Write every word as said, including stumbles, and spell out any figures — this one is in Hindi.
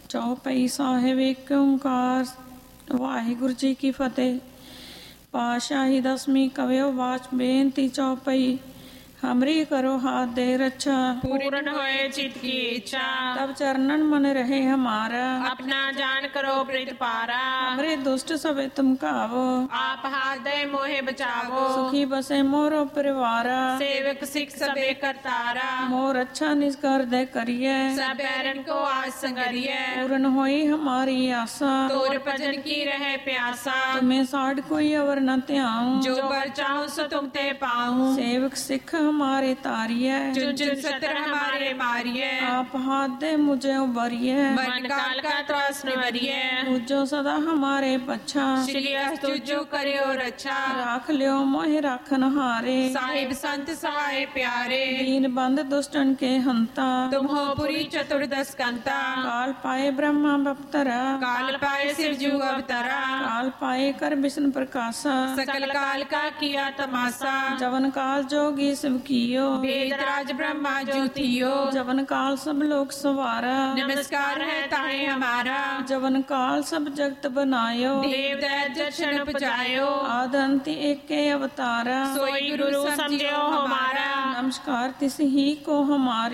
चौपाई साहिब एक ओंकार। वाहिगुरु जी की फतेह। पातशाही दसवीं कव्यो वाच बेनती चौपाई। हमरी करो हाथ दे रक्षा, पूर्ण होए चित की इच्छा। तब चरणन मन रहे हमारा, अपना जान करो प्रीत पारा। हमरे दुष्ट सबे तुम कावो, आप हाथ दे मोहे बचावो। सुखी बसे मोरो परिवारा, सेवक सिख सबे करतारा। मोर अच्छा निष्कर दे करिए, सब बैरन को आज संगरिए। पूर्ण होई हमारी आशा, तोर भजन की रहे प्यासा। तुम्हें साढ़ कोई अवर न त्याऊं, जो बर चाहूं सो तुम ते पाऊं। सेवक सिख हमारे तारिये, चुन चुन सत्र हमारे मारिये। आप हाथ दे मुझे उबरिए, मन काल का त्रास निवरिये। पूजो सदा हमारे पच्छा, श्री अस्तुजो करियो रक्षा। राख लियो मोहे राखन हारे, साहिब संत सहाय प्यारे। दीन बंद दुष्टन के हंता, तुम हो पुरी चतुर्दश कंता। काल पाए ब्रह्मा बप्तरा, काल पाए सिरजू अवतरा। काल पाए कर विष्णु प्रकाशा, सकल काल का किया तमाशा। जवन काल जोगी शिव कियो, वेदराज ब्रह्मा ज्योतियो। जवन काल सब लोग सवारा, नमस्कार है ताहे हमारा। जवन काल सब जगत बनायो, देव दैत्य क्षण पुजायो। आदंति एक के अवतारा, सोई गुरु समझो हमारा। नमस्कार तिस ही को हमारे।